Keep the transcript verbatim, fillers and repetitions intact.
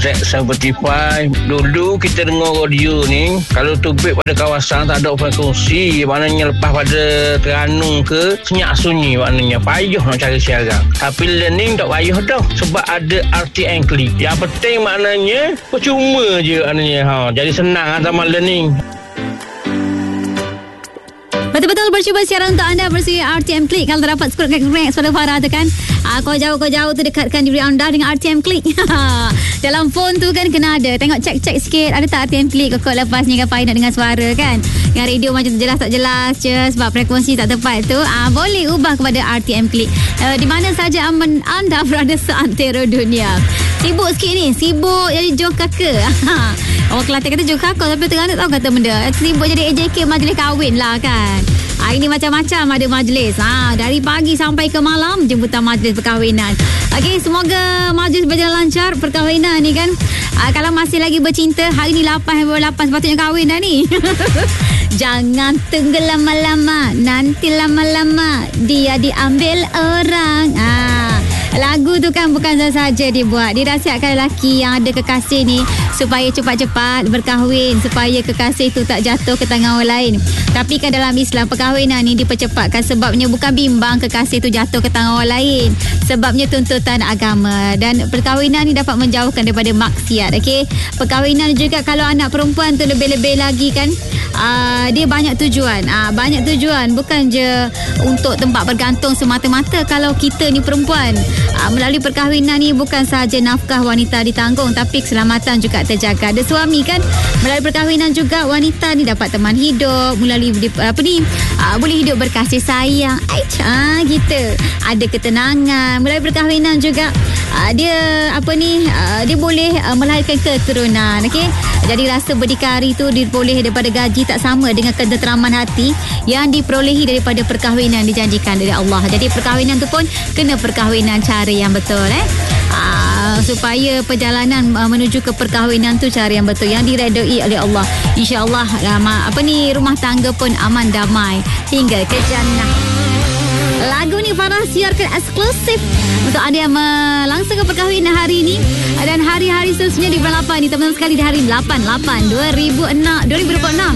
Z tujuh lima. Dulu kita dengar radio ni, kalau tubik pada kawasan tak ada frekuensi, maknanya lepas pada Terengganu ke senyap sunyi, maknanya payah nak cari siaran. Tapi learning tak payah dah, sebab ada R T M Klik. Yang penting maknanya percuma je maknanya. Ha, jadi senang sama learning. Betul-betul bercuba siaran untuk anda bersama R T M Klik. Kalau tak dapat skor rank pada Farah tu kan, ah, kau jauh kau jauh tu dekatkan diri anda dengan R T M Klik. Dalam phone tu kan kena ada, tengok cek-cek sikit ada tak R T M Klik. Kau lepas ni ngapain nak dengar suara kan, dengan radio macam jelas tak jelas je sebab frekuensi tak tepat tu, ah, boleh ubah kepada R T M Klik. uh, Di mana saja aman anda berada seantero dunia. Sibuk sikit ni, sibuk jadi Joh Kaka. Orang Kelantan kata Joh Kaka, tapi Terengganu tahu kata benda sibuk jadi A J K majlis kahwin lah kan. Ha, ini macam-macam ada majlis. Ha, dari pagi sampai ke malam jemputan majlis perkahwinan. Okey, semoga majlis berjalan lancar perkahwinan ni kan. Ha, kalau masih lagi bercinta, hari ni lapan hari lapan sepatutnya kahwin dah ni. Jangan tunggu lama-lama, nanti lama-lama dia diambil orang. Ha, lagu tu kan bukan saja dibuat, dirasiakan lelaki yang ada kekasih ni supaya cepat-cepat berkahwin, supaya kekasih tu tak jatuh ke tangan orang lain. Tapi kan dalam Islam perkahwinan ni dipercepatkan sebabnya bukan bimbang kekasih tu jatuh ke tangan orang lain, sebabnya tuntutan agama. Dan perkahwinan ni dapat menjauhkan daripada maksiat. Okey, perkahwinan juga kalau anak perempuan tu lebih-lebih lagi kan, uh, dia banyak tujuan. uh, Banyak tujuan, bukan je untuk tempat bergantung semata-mata. Kalau kita ni perempuan, uh, melalui perkahwinan ni bukan sahaja nafkah wanita ditanggung, tapi keselamatan juga terjaga. Ada suami kan, melalui perkahwinan juga wanita ni dapat teman hidup, melalui apa ni, uh, boleh hidup berkasih sayang. Aicha gitu, ada ketenangan. Melalui perkahwinan juga uh, dia apa ni, uh, dia boleh uh, melahirkan keturunan. Okey, jadi rasa berdikari tu diperoleh daripada gaji tak sama dengan ketenteraman hati yang diperolehi daripada perkahwinan dijanjikan dari Allah. Jadi perkahwinan tu pun kena perkahwinan cara yang betul eh. Aa, supaya perjalanan uh, menuju ke perkahwinan tu cara yang betul, yang diredai oleh Allah. InsyaAllah uh, apa ni, rumah tangga pun aman damai hingga ke jannah. Lagu ni Farah siarkan eksklusif untuk anda yang melangsungkan perkahwinan hari ini dan hari-hari seterusnya di bulan lapan ni. Teman-teman sekali di hari lapan lapan dua ribu dua puluh enam